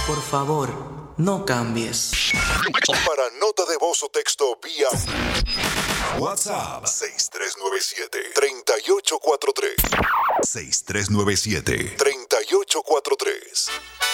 Por favor, no cambies. Para nota de voz o texto vía WhatsApp 6397-3843. 6397-3843.